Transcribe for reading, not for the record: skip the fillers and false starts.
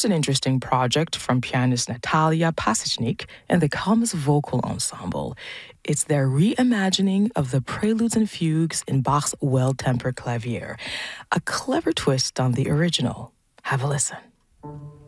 Here's an interesting project from pianist Natalia Pasechnik and the Kalmus Vocal Ensemble. It's their reimagining of the preludes and fugues in Bach's Well-Tempered Clavier, a clever twist on the original. Have a listen.